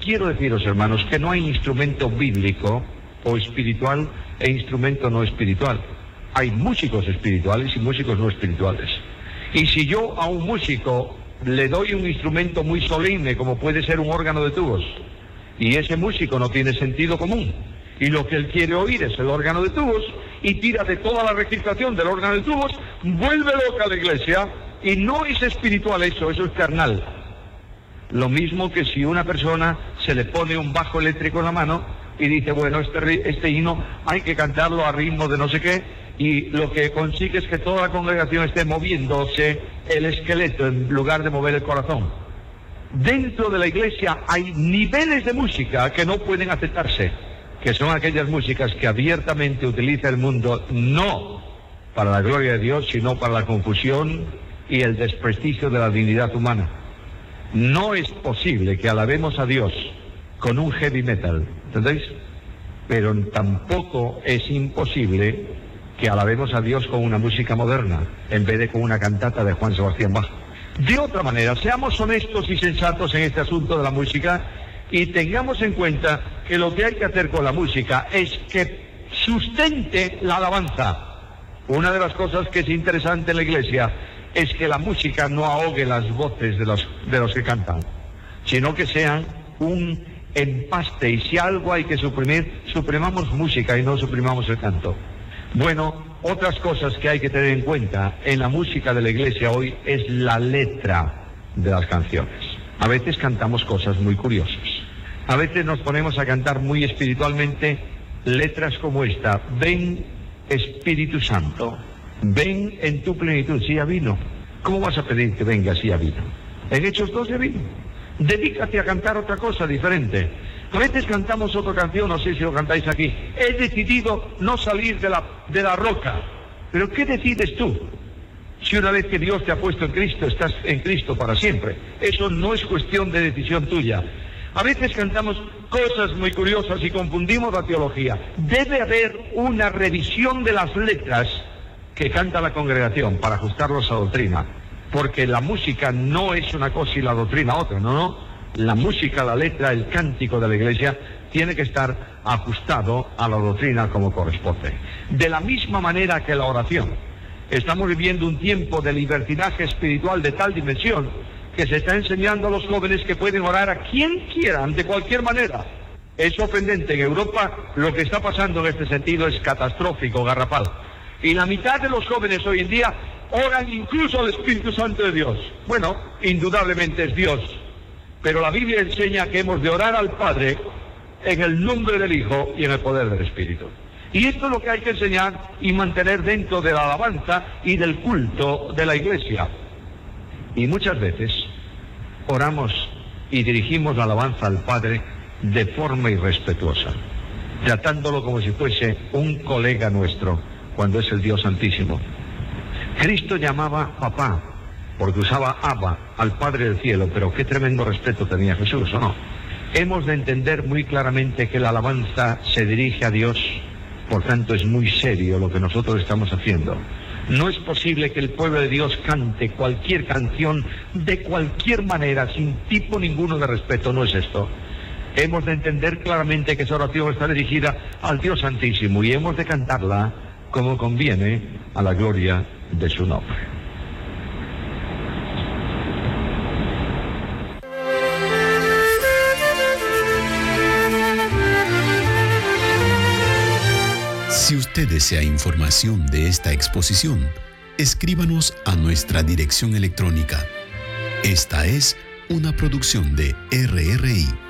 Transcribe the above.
quiero deciros, hermanos, que no hay instrumento bíblico o espiritual e instrumento no espiritual. Hay músicos espirituales y músicos no espirituales. Y si yo a un músico le doy un instrumento muy solemne, como puede ser un órgano de tubos, y ese músico no tiene sentido común, y lo que él quiere oír es el órgano de tubos, y tira de toda la registración del órgano de tubos, vuelve loca a la iglesia, y no es espiritual eso es carnal. Lo mismo que si una persona se le pone un bajo eléctrico en la mano y dice, bueno, este himno hay que cantarlo a ritmo de no sé qué, y lo que consigue es que toda la congregación esté moviéndose el esqueleto en lugar de mover el corazón. Dentro de la iglesia hay niveles de música que no pueden aceptarse, que son aquellas músicas que abiertamente utiliza el mundo, no para la gloria de Dios, sino para la confusión y el desprestigio de la dignidad humana. No es posible que alabemos a Dios con un heavy metal, ¿entendéis? Pero tampoco es imposible que alabemos a Dios con una música moderna, en vez de con una cantata de Juan Sebastián Bach. De otra manera, seamos honestos y sensatos en este asunto de la música y tengamos en cuenta que lo que hay que hacer con la música es que sustente la alabanza. Una de las cosas que es interesante en la iglesia es que la música no ahogue las voces de los que cantan, sino que sean un empaste, y si algo hay que suprimir, suprimamos música y no suprimamos el canto. Bueno, otras cosas que hay que tener en cuenta en la música de la iglesia hoy es la letra de las canciones. A veces cantamos cosas muy curiosas. A veces nos ponemos a cantar muy espiritualmente letras como esta: ven Espíritu Santo, ven en tu plenitud. Sí, ya vino. ¿Cómo vas a pedir que venga si ya vino? En Hechos 2 ya vino. Dedícate a cantar otra cosa diferente. A veces cantamos otra canción, no sé si lo cantáis aquí. He decidido no salir de la roca. ¿Pero qué decides tú? Si una vez que Dios te ha puesto en Cristo, estás en Cristo para siempre. Eso no es cuestión de decisión tuya. A veces cantamos cosas muy curiosas y confundimos la teología. Debe haber una revisión de las letras que canta la congregación para ajustarlos a doctrina. Porque la música no es una cosa y la doctrina otra, no. La música, la letra, el cántico de la iglesia tiene que estar ajustado a la doctrina como corresponde. De la misma manera que la oración. Estamos viviendo un tiempo de libertinaje espiritual de tal dimensión que se está enseñando a los jóvenes que pueden orar a quien quieran, de cualquier manera. Es sorprendente. En Europa lo que está pasando en este sentido es catastrófico, garrafal. Y la mitad de los jóvenes hoy en día oran incluso al Espíritu Santo de Dios. Bueno, indudablemente es Dios, pero la Biblia enseña que hemos de orar al Padre en el nombre del Hijo y en el poder del Espíritu. Y esto es lo que hay que enseñar y mantener dentro de la alabanza y del culto de la iglesia. Y muchas veces oramos y dirigimos la alabanza al Padre de forma irrespetuosa, tratándolo como si fuese un colega nuestro, cuando es el Dios Santísimo. Cristo llamaba papá, porque usaba Abba, al Padre del cielo, pero qué tremendo respeto tenía Jesús, ¿o no? Hemos de entender muy claramente que la alabanza se dirige a Dios, por tanto es muy serio lo que nosotros estamos haciendo. No es posible que el pueblo de Dios cante cualquier canción de cualquier manera, sin tipo ninguno de respeto, no es esto. Hemos de entender claramente que esa oración está dirigida al Dios Santísimo y hemos de cantarla como conviene a la gloria de su nombre. Si usted desea información de esta exposición, escríbanos a nuestra dirección electrónica. Esta es una producción de RRI.